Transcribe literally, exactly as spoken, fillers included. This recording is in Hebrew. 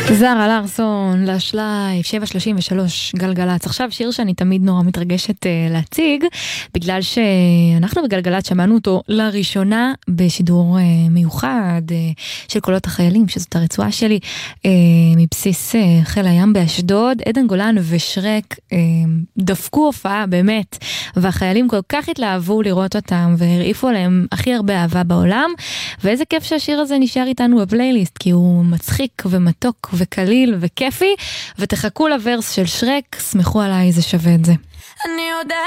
זרה לארסון, לשלייב, שבע שלושים ושלוש גלגלץ. עכשיו שיר שאני תמיד נורא מתרגשת uh, להציג, בגלל שאנחנו בגלגלץ שמענו אותו לראשונה בשידור uh, מיוחד uh, של קולות החיילים, שזאת הרצועה שלי, uh, מבסיס uh, חיל הים באשדוד. עדן גולן ושרק uh, דפקו הופעה באמת, והחיילים כל כך התלהבו לראות אותם, והרעיפו עליהם הכי הרבה אהבה בעולם, ואיזה כיף שהשיר הזה נשאר איתנו בפלייליסט, כי הוא מצחיק ומתוק וקליל וכיפי, ותחכו לוורס של שרק, שמחו עליי, זה שווה את זה. אני יודע